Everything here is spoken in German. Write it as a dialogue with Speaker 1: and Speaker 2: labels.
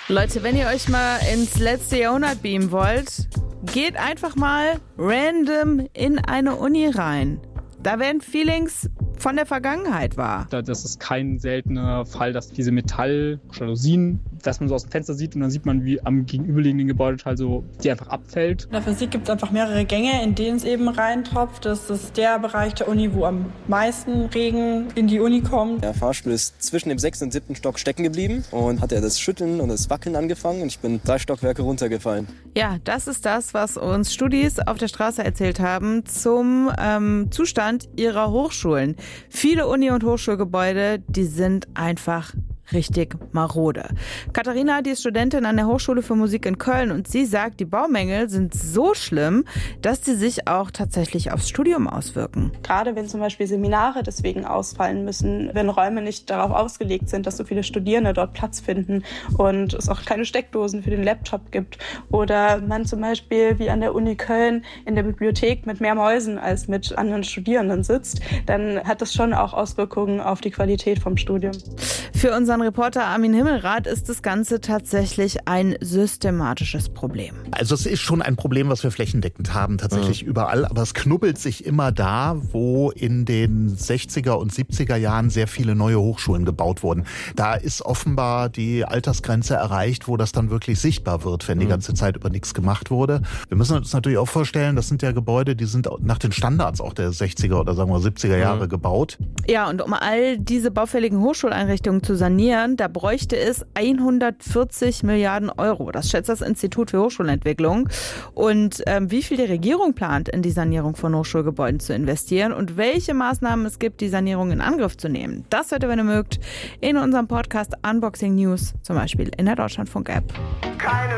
Speaker 1: Leute, wenn ihr euch mal ins letzte Jahrhundert beamen wollt, geht einfach mal random in eine Uni rein. Da werden Feelings von der Vergangenheit wahr.
Speaker 2: Das ist kein seltener Fall, dass diese Metall-Jalousien, dass man so aus dem Fenster sieht und dann sieht man, wie am gegenüberliegenden Gebäudeteil so die einfach abfällt.
Speaker 3: In der Physik gibt es einfach mehrere Gänge, in denen es eben reintropft. Das ist der Bereich der Uni, wo am meisten Regen in die Uni kommt.
Speaker 4: Der Fahrstuhl ist zwischen dem 6. und 7. Stock stecken geblieben und hat das Schütteln und das Wackeln angefangen und ich bin 3 Stockwerke runtergefallen.
Speaker 1: Ja, das ist das, was uns Studis auf der Straße erzählt haben zum Zustand ihrer Hochschulen. Viele Uni- und Hochschulgebäude, die sind einfach richtig marode. Katharina, die ist Studentin an der Hochschule für Musik in Köln und sie sagt, die Baumängel sind so schlimm, dass sie sich auch tatsächlich aufs Studium auswirken.
Speaker 5: Gerade wenn zum Beispiel Seminare deswegen ausfallen müssen, wenn Räume nicht darauf ausgelegt sind, dass so viele Studierende dort Platz finden und es auch keine Steckdosen für den Laptop gibt oder man zum Beispiel wie an der Uni Köln in der Bibliothek mit mehr Mäusen als mit anderen Studierenden sitzt, dann hat das schon auch Auswirkungen auf die Qualität vom Studium.
Speaker 1: Für unseren Reporter Armin Himmelrath ist das Ganze tatsächlich ein systematisches Problem.
Speaker 6: Also es ist schon ein Problem, was wir flächendeckend haben, tatsächlich überall. Aber es knubbelt sich immer da, wo in den 60er und 70er Jahren sehr viele neue Hochschulen gebaut wurden. Da ist offenbar die Altersgrenze erreicht, wo das dann wirklich sichtbar wird, wenn die ganze Zeit über nichts gemacht wurde. Wir müssen uns natürlich auch vorstellen, das sind ja Gebäude, die sind nach den Standards auch der 60er oder sagen wir 70er Jahre gebaut.
Speaker 1: Ja, und um all diese baufälligen Hochschuleinrichtungen zu sanieren, da bräuchte es 140 Milliarden Euro. Das schätzt das Institut für Hochschulentwicklung. Und wie viel die Regierung plant, in die Sanierung von Hochschulgebäuden zu investieren und welche Maßnahmen es gibt, die Sanierung in Angriff zu nehmen, das hört ihr, wenn ihr mögt, in unserem Podcast Unboxing News, zum Beispiel in der Deutschlandfunk-App.
Speaker 7: Keine